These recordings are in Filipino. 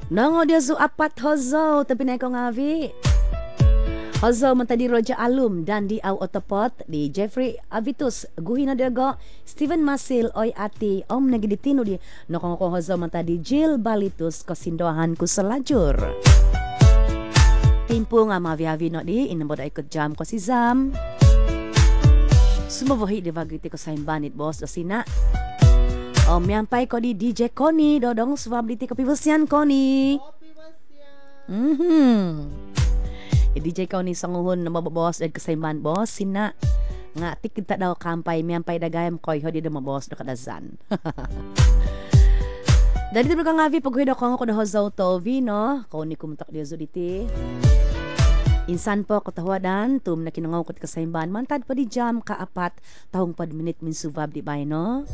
Nango dia su apat hozo tapi na ko ngavi. Hozo man tadi Roja Alum dan di Au Otopot di Jeffrey Avitus Guhina Dego Steven Masil Oy Ati Om Nagiditino di nokong ko hozo man tadi Jill Balitus kosindohan ku selajur. Timpo nga maviavi no di inamod ay ko jam ko si Zam. Sumavohi di bagiti ko sa imbanit boss do sina. Miyampay ko di DJ Connie dodong suwabliti ko pibusyan Connie. DJ Connie sanguhon na mababoss ed kasayman boss sina nga tikita daw kampay miyampay dagayam koy hodi da maboss do kadazan. Dali tibro ka ngavi paghuido ko ko da hozaw to vino Connie kumtak di zuditi. Insan po ko tawadan tum na kinangaw ko kasayman mantad pa di jam kaapat tahong pad minute min suvab di bay no.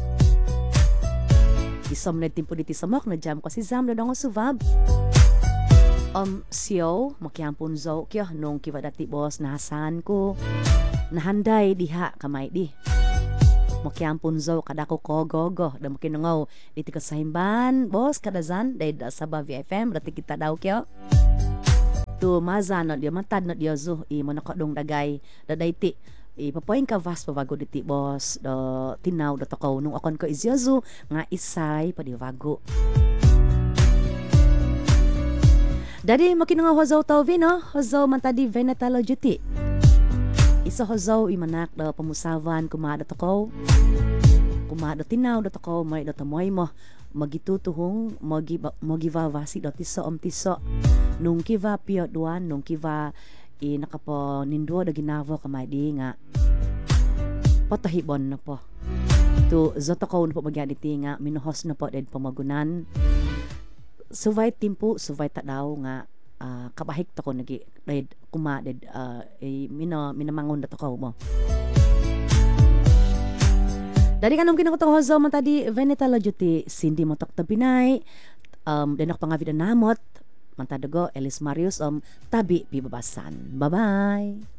Isom na timpo diti samok na jam ko si Zam dodong suvab. Siyo, makiampun zo kyo nung kiwa dati boss nahasan ko. Nahanday diha kamay di. Makiampun zo kada ko gogo da makinungaw diti ka sa himban boss kadazan day da sa Bavi FM dati kita daw kyo. Tu mazan no dia matad no dia zo i manakadong dagay da dayti ipapoing ka vas pavago diti boss do tinaw do takaw nung akon ko izyazo nga isay pa di vago. Dari makin nga hozaw tawvi no hozaw man tadi venetalo juti. Isa hozaw imanak do pamusavan kumada takaw. Kumada tinaw do takaw may do tamoy mo magitutuhong magivavasi do tiso tiso. Nung kiva pio duan nung kiva nakapo nindo da ginavo kamay di nga patahibon na po to zotakaw na po magyaditi nga minuhos na po ded pamagunan suvay timpo suvay ta daw nga kabahik to ko nagi ded kuma ded minamangon na takaw mo dari kanong kinakotong hozo man tadi venetalo juti sindi motok tabinay denak pangavidan namot Mantadago, Elis Marius, tabi pibabasan. Bye-bye!